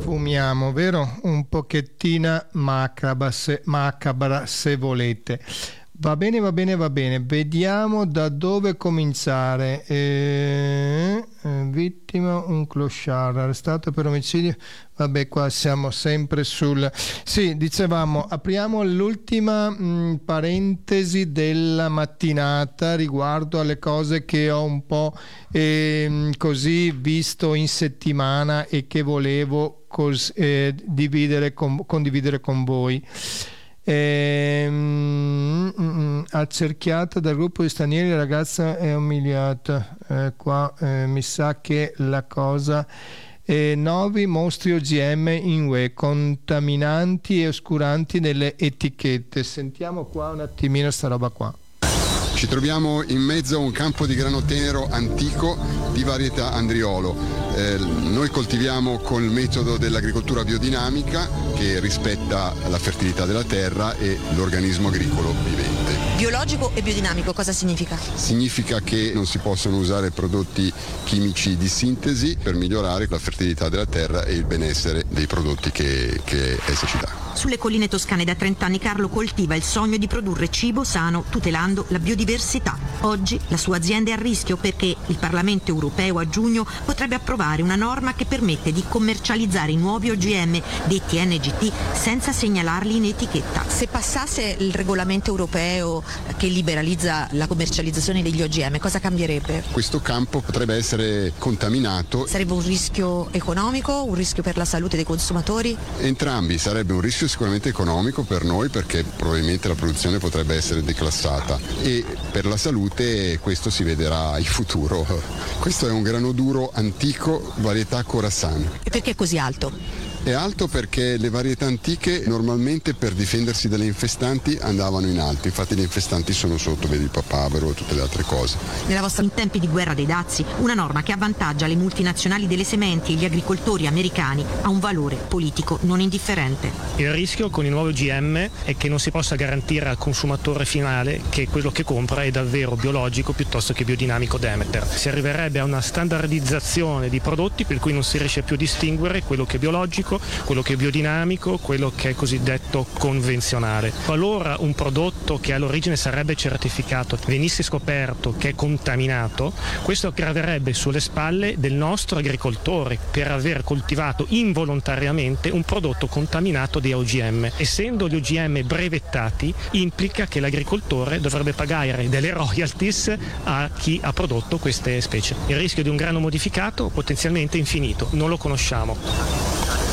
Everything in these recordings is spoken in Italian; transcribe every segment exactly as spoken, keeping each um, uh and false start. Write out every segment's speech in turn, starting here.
sfumiamo, vero? Un pochettina macabra se, macabra se volete. Va bene, va bene, va bene. Vediamo da dove cominciare. Eh, eh, vittima, un clochard, arrestato per omicidio. Vabbè, qua siamo sempre sul... Sì, dicevamo, apriamo l'ultima mh, parentesi della mattinata riguardo alle cose che ho un po' eh, così visto in settimana e che volevo cos- eh, dividere con, condividere con voi. Ehm, mm, mm, accerchiata dal gruppo di stranieri, la ragazza è umiliata. Eh, qua eh, mi sa che la cosa eh, nuovi mostri O G M in U E, contaminanti e oscuranti nelle etichette. Sentiamo qua un attimino sta roba qua. Ci troviamo in mezzo a un campo di grano tenero antico di varietà Andriolo. Eh, noi coltiviamo col metodo dell'agricoltura biodinamica che rispetta la fertilità della terra e l'organismo agricolo vivente. Biologico e biodinamico cosa significa? Significa che non si possono usare prodotti chimici di sintesi per migliorare la fertilità della terra e il benessere dei prodotti che, che essa ci dà. Sulle colline toscane da trenta anni Carlo coltiva il sogno di produrre cibo sano tutelando la biodiversità. Oggi la sua azienda è a rischio perché il Parlamento europeo a giugno potrebbe approvare una norma che permette di commercializzare i nuovi O G M detti N G T senza segnalarli in etichetta. Se passasse il regolamento europeo che liberalizza la commercializzazione degli O G M, cosa cambierebbe? Questo campo potrebbe essere contaminato. Sarebbe un rischio economico, un rischio per la salute dei consumatori? Entrambi, sarebbe un rischio sicuramente economico per noi perché probabilmente la produzione potrebbe essere declassata e per la salute questo si vedrà in futuro. Questo è un grano duro antico, varietà Khorasan. E perché è così alto? È alto perché le varietà antiche normalmente per difendersi dalle infestanti andavano in alto, infatti le infestanti sono sotto, vedi il papavero e tutte le altre cose. Nella vostra in tempi di guerra dei dazi, una norma che avvantaggia le multinazionali delle sementi e gli agricoltori americani ha un valore politico non indifferente. Il rischio con i nuovi O G M è che non si possa garantire al consumatore finale che quello che compra è davvero biologico piuttosto che biodinamico Demeter. Si arriverebbe a una standardizzazione di prodotti per cui non si riesce più a distinguere quello che è biologico, quello che è biodinamico, quello che è cosiddetto convenzionale. Qualora un prodotto che all'origine sarebbe certificato venisse scoperto che è contaminato, questo graverebbe sulle spalle del nostro agricoltore per aver coltivato involontariamente un prodotto contaminato di O G M. Essendo gli O G M brevettati, implica che l'agricoltore dovrebbe pagare delle royalties a chi ha prodotto queste specie. Il rischio di un grano modificato potenzialmente infinito, non lo conosciamo.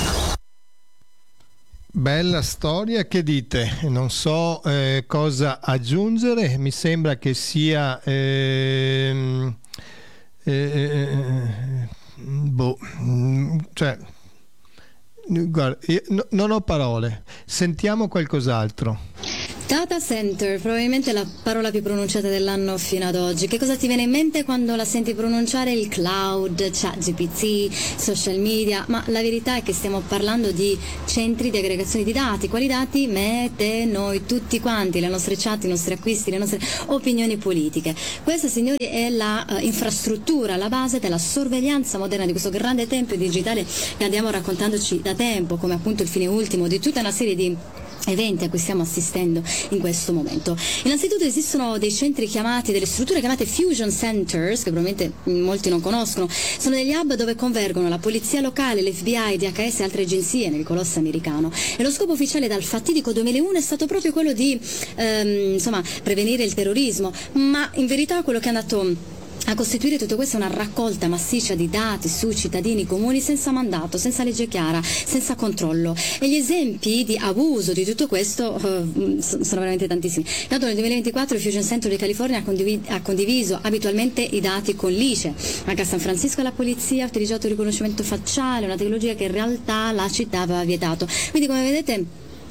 Bella storia, che dite? Non so eh, cosa aggiungere, mi sembra che sia ehm, eh, eh, boh, cioè guarda, io no, non ho parole, sentiamo qualcos'altro. Data center, probabilmente la parola più pronunciata dell'anno fino ad oggi. Che cosa ti viene in mente quando la senti pronunciare? Il cloud, ChatGPT, social media, ma la verità è che stiamo parlando di centri di aggregazione di dati. Quali dati? Me, te, noi, tutti quanti, le nostre chat, i nostri acquisti, le nostre opinioni politiche. Questa, signori, è la uh, infrastruttura, la base della sorveglianza moderna di questo grande tempio digitale che andiamo raccontandoci da tempo, come appunto il fine ultimo di tutta una serie di eventi a cui stiamo assistendo in questo momento. Innanzitutto esistono dei centri chiamati, delle strutture chiamate Fusion Centers, che probabilmente molti non conoscono. Sono degli hub dove convergono la polizia locale, l'F B I, D H S e altre agenzie nel colosso americano. E lo scopo ufficiale dal fatidico duemilauno è stato proprio quello di ehm, insomma, prevenire il terrorismo, ma in verità quello che è andato a costituire tutto questo è una raccolta massiccia di dati su cittadini comuni senza mandato, senza legge chiara, senza controllo. E gli esempi di abuso di tutto questo uh, sono veramente tantissimi. Tanto nel duemilaventiquattro il Fusion Center di California ha, condiv- ha condiviso abitualmente i dati con l'I C E. Anche a San Francisco la polizia ha utilizzato il riconoscimento facciale, una tecnologia che in realtà la città aveva vietato. Quindi, come vedete,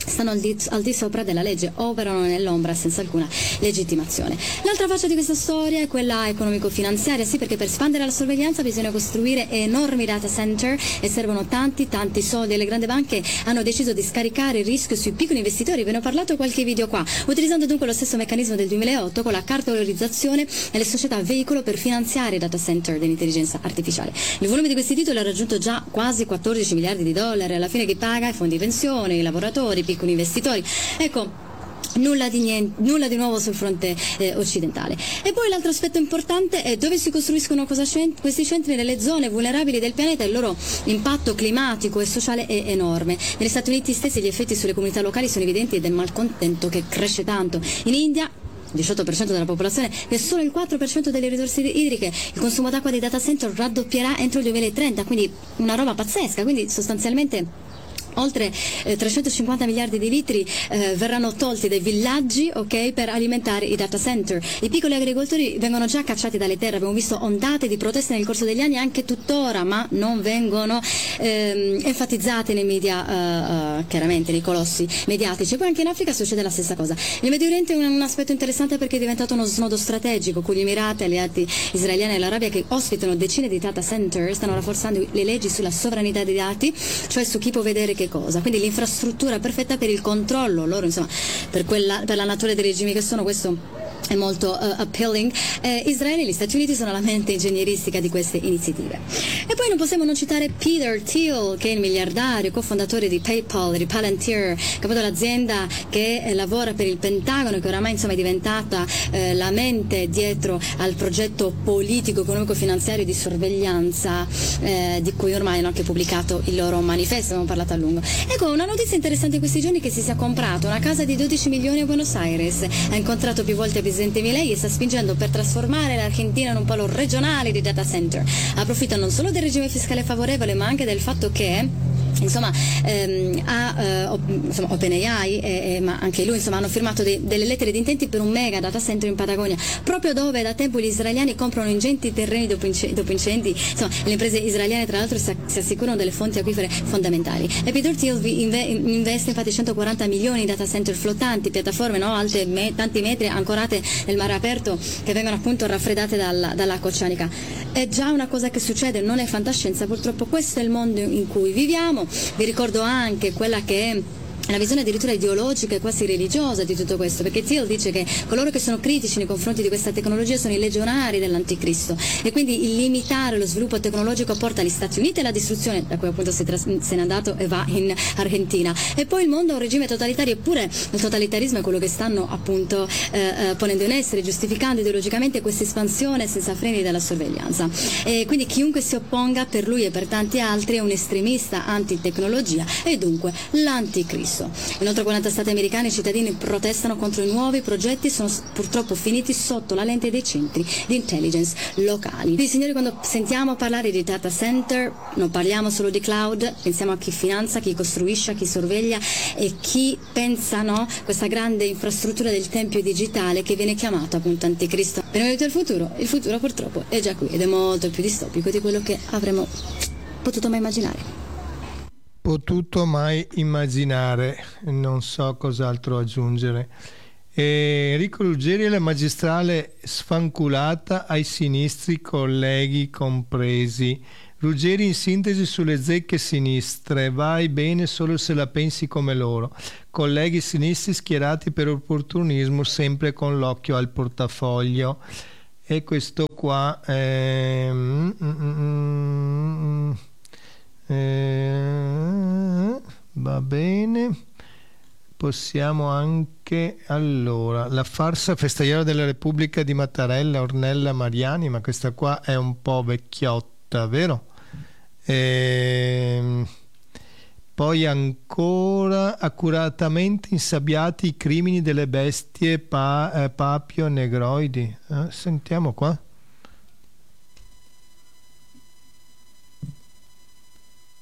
stanno al di, al di sopra della legge, operano nell'ombra senza alcuna legittimazione. L'altra faccia di questa storia è quella economico-finanziaria, sì, perché per espandere la sorveglianza bisogna costruire enormi data center e servono tanti tanti soldi, e le grandi banche hanno deciso di scaricare il rischio sui piccoli investitori. Ve ne ho parlato qualche video qua, utilizzando dunque lo stesso meccanismo del duemilaotto con la cartolarizzazione e le società veicolo per finanziare i data center dell'intelligenza artificiale. Il volume di questi titoli ha raggiunto già quasi quattordici miliardi di dollari, alla fine chi paga? I fondi pensione, i lavoratori, i piccoli investitori. Ecco, Nulla di, niente, nulla di nuovo sul fronte eh, occidentale. E poi l'altro aspetto importante è dove si costruiscono cosa cent- questi centri. Nelle zone vulnerabili del pianeta. Il loro impatto climatico e sociale è enorme. Negli Stati Uniti stessi gli effetti sulle comunità locali sono evidenti ed è malcontento che cresce tanto. In India diciotto per cento della popolazione e solo il quattro per cento delle risorse idriche. Il consumo d'acqua dei data center raddoppierà entro il duemilatrenta, quindi una roba pazzesca. Quindi sostanzialmente oltre eh, trecentocinquanta miliardi di litri eh, verranno tolti dai villaggi, ok, per alimentare i data center. I piccoli agricoltori vengono già cacciati dalle terre, abbiamo visto ondate di proteste nel corso degli anni, anche tuttora, ma non vengono ehm, enfatizzate nei media, uh, uh, chiaramente nei colossi mediatici. Poi anche in Africa succede la stessa cosa. Il Medio Oriente è un, un aspetto interessante perché è diventato uno snodo strategico, con gli Emirati, alleati israeliani e l'Arabia che ospitano decine di data center, stanno rafforzando le leggi sulla sovranità dei dati, cioè su chi può vedere che cosa, quindi l'infrastruttura perfetta per il controllo loro, insomma, per, quella, per la natura dei regimi che sono. Questo è molto uh, appealing. eh, Israele e gli Stati Uniti sono la mente ingegneristica di queste iniziative. E poi non possiamo non citare Peter Thiel, che è il miliardario cofondatore di PayPal, di Palantir, capo dell'azienda che eh, lavora per il Pentagono, che oramai insomma è diventata eh, la mente dietro al progetto politico, economico, finanziario di sorveglianza eh, di cui ormai hanno anche pubblicato il loro manifesto, abbiamo parlato a lungo. Ecco, una notizia interessante in questi giorni è che si sia comprato una casa di dodici milioni a Buenos Aires, ha incontrato più volte Presidente Milei e sta spingendo per trasformare l'Argentina in un polo regionale di data center. Approfitta non solo del regime fiscale favorevole, ma anche del fatto che insomma, ehm, ha, eh, insomma OpenAI e, e, ma anche lui insomma hanno firmato de, delle lettere di intenti per un mega data center in Patagonia, proprio dove da tempo gli israeliani comprano ingenti terreni dopo, inc- dopo incendi. Insomma, le imprese israeliane tra l'altro si, si assicurano delle fonti acquifere fondamentali. E Peter Thiel inve- investe infatti centoquaranta milioni in data center flottanti, piattaforme no, alte me- tanti metri ancorate nel mare aperto, che vengono appunto raffreddate dalla, dall'acqua oceanica. È già una cosa che succede, non è fantascienza, purtroppo questo è il mondo in cui viviamo. Vi ricordo anche quella che è la visione addirittura ideologica e quasi religiosa di tutto questo, perché Thiel dice che coloro che sono critici nei confronti di questa tecnologia sono i legionari dell'anticristo, e quindi il limitare lo sviluppo tecnologico porta gli Stati Uniti alla distruzione, da cui appunto si tras- se n'è andato e va in Argentina. E poi il mondo è un regime totalitario, eppure il totalitarismo è quello che stanno appunto eh, ponendo in essere, giustificando ideologicamente questa espansione senza freni della sorveglianza. E quindi chiunque si opponga, per lui e per tanti altri, è un estremista antitecnologia e dunque l'anticristo. In oltre quaranta stati americani i cittadini protestano contro i nuovi progetti e sono purtroppo finiti sotto la lente dei centri di intelligence locali. Quindi signori, quando sentiamo parlare di data center non parliamo solo di cloud, pensiamo a chi finanzia, chi costruisce, a chi sorveglia e chi pensa, no, questa grande infrastruttura del tempio digitale che viene chiamato appunto anticristo. Abbiamo detto il futuro, il futuro purtroppo è già qui ed è molto più distopico di quello che avremmo potuto mai immaginare. Potuto mai immaginare, non so cos'altro aggiungere. E Enrico Ruggeri e la magistrale sfanculata ai sinistri, colleghi compresi. Ruggeri in sintesi sulle zecche sinistre: vai bene solo se la pensi come loro. Colleghi sinistri schierati per opportunismo, sempre con l'occhio al portafoglio. E questo qua è... Mm, mm, mm, Eh, va bene, possiamo anche allora la farsa festaiolo della Repubblica di Mattarella, Ornella Mariani, ma questa qua è un po' vecchiotta, vero? E poi ancora accuratamente insabbiati i crimini delle bestie pa- eh, papio negroidi. Eh, sentiamo qua.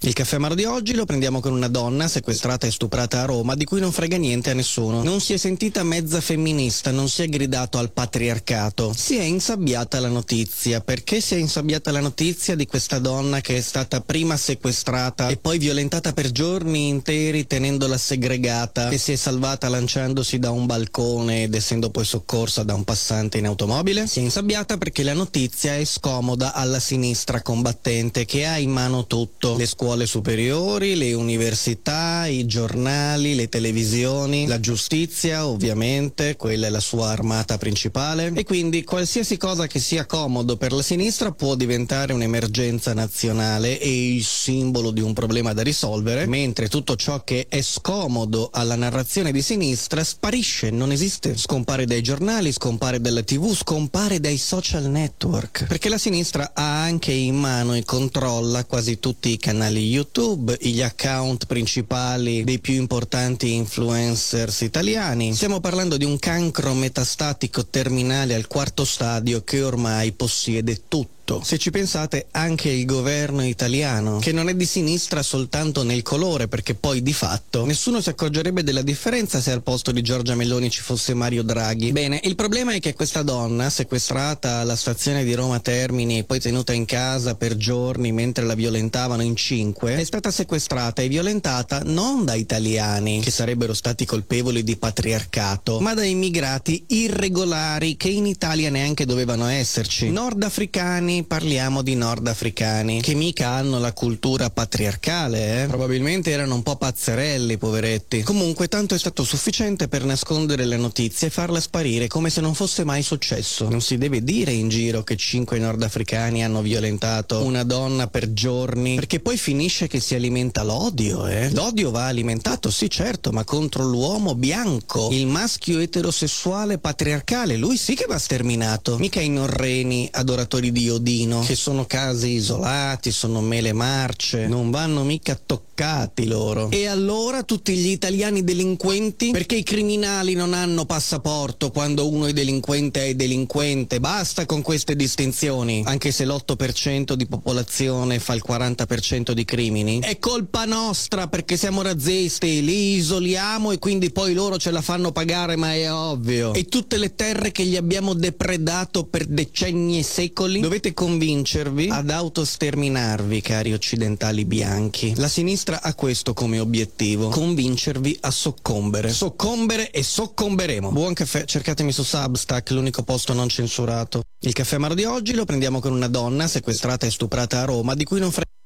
Il caffè amaro di oggi lo prendiamo con una donna sequestrata e stuprata a Roma di cui non frega niente a nessuno. Non si è sentita mezza femminista, non si è gridato al patriarcato. Si è insabbiata la notizia. Perché si è insabbiata la notizia di questa donna che è stata prima sequestrata e poi violentata per giorni interi tenendola segregata, che si è salvata lanciandosi da un balcone ed essendo poi soccorsa da un passante in automobile? Si è insabbiata perché la notizia è scomoda alla sinistra combattente che ha in mano tutto. Le scuole superiori, le università, i giornali, le televisioni, la giustizia, ovviamente, quella è la sua armata principale, e quindi qualsiasi cosa che sia comodo per la sinistra può diventare un'emergenza nazionale e il simbolo di un problema da risolvere, mentre tutto ciò che è scomodo alla narrazione di sinistra sparisce, non esiste, scompare dai giornali, scompare dalla tivù, scompare dai social network, perché la sinistra ha anche in mano e controlla quasi tutti i canali YouTube, gli account principali dei più importanti influencers italiani. Stiamo parlando di un cancro metastatico terminale al quarto stadio che ormai possiede tutto. Se ci pensate, anche il governo italiano, che non è di sinistra soltanto nel colore, perché poi di fatto nessuno si accorgerebbe della differenza se al posto di Giorgia Meloni ci fosse Mario Draghi. Bene, il problema è che questa donna, sequestrata alla stazione di Roma Termini e poi tenuta in casa per giorni mentre la violentavano in cinque, è stata sequestrata e violentata non da italiani, che sarebbero stati colpevoli di patriarcato, ma da immigrati irregolari che in Italia neanche dovevano esserci. Nordafricani, parliamo di nordafricani, che mica hanno la cultura patriarcale, eh? Probabilmente erano un po' pazzerelli, poveretti. Comunque tanto è stato sufficiente per nascondere la notizia e farla sparire come se non fosse mai successo. Non si deve dire in giro che cinque nordafricani hanno violentato una donna per giorni, perché poi finisce che si alimenta l'odio, eh? L'odio va alimentato, sì certo, ma contro l'uomo bianco, il maschio eterosessuale patriarcale, lui sì che va sterminato, mica i norreni adoratori di Odino, che sono casi isolati, sono mele marce, non vanno mica toccati loro. E allora tutti gli italiani delinquenti? Perché i criminali non hanno passaporto quando uno è delinquente è delinquente? Basta con queste distinzioni. Anche se l'otto per cento di popolazione fa il quaranta per cento di crimini, è colpa nostra perché siamo razzisti, li isoliamo e quindi poi loro ce la fanno pagare, ma è ovvio. E tutte le terre che gli abbiamo depredato per decenni e secoli? Dovete convincervi ad autosterminarvi, cari occidentali bianchi. La sinistra ha questo come obiettivo: convincervi a soccombere. Soccombere e soccomberemo. Buon caffè, cercatemi su Substack, l'unico posto non censurato. Il caffè amaro di oggi lo prendiamo con una donna sequestrata e stuprata a Roma di cui non frega.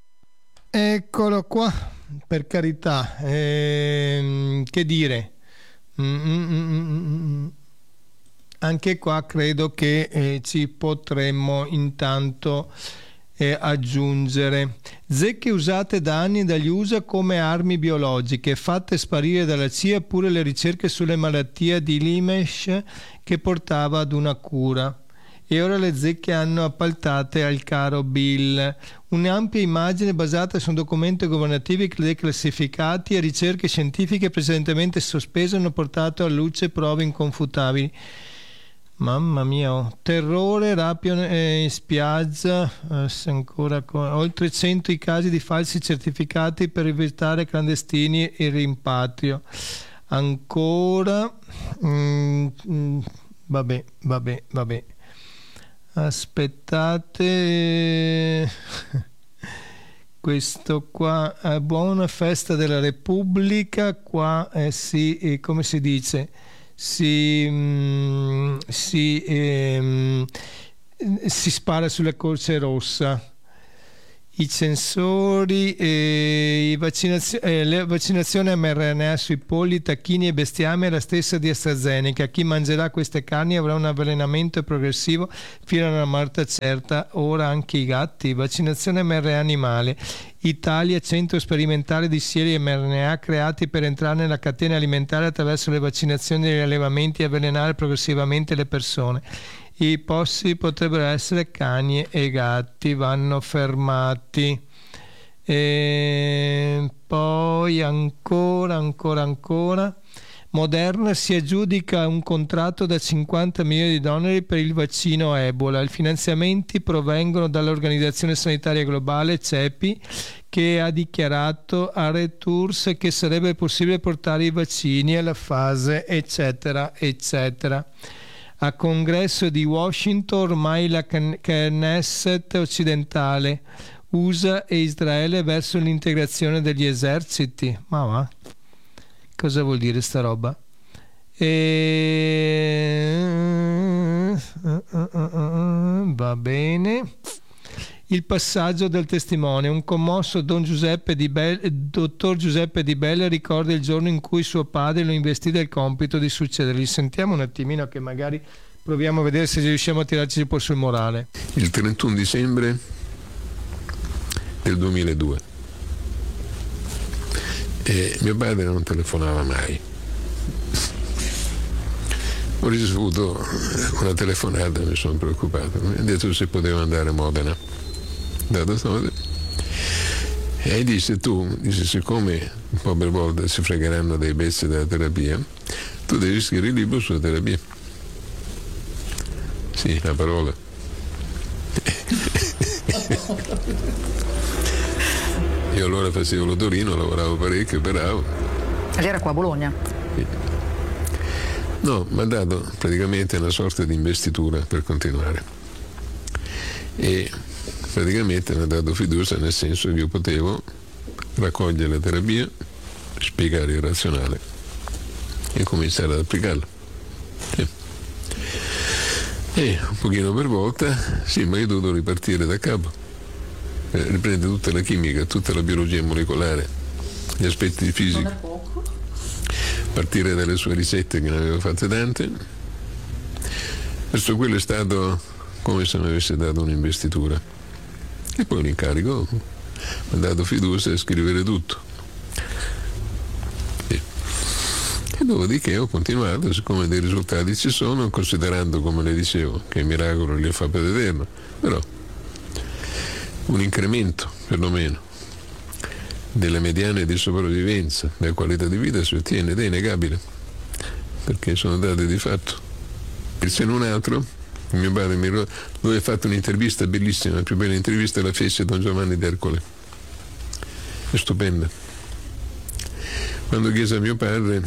Eccolo qua, per carità, ehm, che dire. Mm-mm-mm-mm. Anche qua credo che eh, ci potremmo intanto eh, aggiungere zecche usate da anni dagli U S A come armi biologiche, fatte sparire dalla C I A pure le ricerche sulle malattie di Limesh che portava ad una cura. E ora le zecche hanno appaltate al caro Bill. Un'ampia immagine basata su un documento governativo declassificati e ricerche scientifiche precedentemente sospese hanno portato a luce prove inconfutabili. Mamma mia, oh. Terrore, rabbia eh, in spiaggia, eh, ancora con... oltre cento i casi di falsi certificati per evitare clandestini e rimpatrio. Ancora, mm, mm, vabbè, vabbè, vabbè. Aspettate, questo qua, eh, buona festa della Repubblica, qua eh, si, eh, come si dice, si, mm, si, eh, si spara sulla Croce Rossa. I censori, eh, i vaccinazioni, eh, la vaccinazione mRNA sui polli, tacchini e bestiame è la stessa di AstraZeneca. Chi mangerà queste carni avrà un avvelenamento progressivo fino a una morte certa. Ora anche i gatti. Vaccinazione mRNA animale. Italia, centro sperimentale di sieri mRNA creati per entrare nella catena alimentare attraverso le vaccinazioni degli allevamenti e avvelenare progressivamente le persone. I possi potrebbero essere cani e gatti, vanno fermati. E poi ancora, ancora, ancora. Moderna si aggiudica un contratto da cinquanta milioni di dollari per il vaccino Ebola. I finanziamenti provengono dall'Organizzazione Sanitaria Globale, C E P I, che ha dichiarato a Reuters che sarebbe possibile portare i vaccini alla fase eccetera eccetera. A congresso di Washington ormai la Knesset occidentale, U S A e Israele verso l'integrazione degli eserciti. Ma va? Cosa vuol dire sta roba? E... va bene. Il passaggio del testimone. Un commosso Don Giuseppe Di Bella, dottor Giuseppe Di Bella ricorda il giorno in cui suo padre lo investì del compito di succedergli. Sentiamo un attimino che magari proviamo a vedere se riusciamo a tirarci un po' sul morale. Il trentuno dicembre del duemiladue. E mio padre non telefonava mai. Ho ricevuto una telefonata, mi sono preoccupato, mi ha detto se potevo andare a Modena. E dice tu, dice, siccome un po' per volta si fregheranno dei pezzi della terapia, tu devi scrivere il libro sulla terapia. Sì, la parola. Io allora facevo l'otorino, lavoravo parecchio, operavo. Lei era qua a Bologna? Sì. No, mi ha dato praticamente una sorta di investitura per continuare. E praticamente mi ha dato fiducia, nel senso che io potevo raccogliere la terapia, spiegare il razionale e cominciare ad applicarla. Sì. E un pochino per volta, sì, ma io ho dovuto ripartire da capo, eh, riprendere tutta la chimica, tutta la biologia molecolare, gli aspetti di fisica, partire dalle sue ricette che ne avevo fatte tante. Questo quello è stato come se mi avesse dato un'investitura. E poi l'incarico mi ha dato fiducia a scrivere tutto. E, e dopodiché ho continuato, siccome dei risultati ci sono, considerando, come le dicevo, che il miracolo li fa per eterno, però un incremento perlomeno delle mediane di sopravvivenza, della qualità di vita si ottiene ed è innegabile, perché sono dati di fatto. E se non altro, mio padre mi lui ha fatto un'intervista bellissima, la più bella intervista la fece Don Giovanni d'Ercole, è stupenda. Quando chiese a mio padre,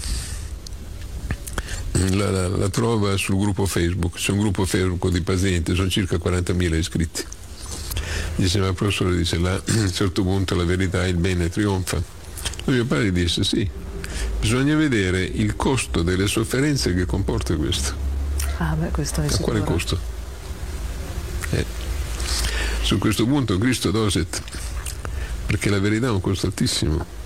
la, la, la trova sul gruppo Facebook, c'è un gruppo Facebook di pazienti, sono circa quarantamila iscritti. Dice, ma professore, dice, là, a un certo punto la verità, il bene trionfa. E mio padre disse, sì, bisogna vedere il costo delle sofferenze che comporta questo. Ah, beh, questo è sicuro. Quale costo? Eh, su questo punto Cristo doset, perché la verità ha un costo altissimo.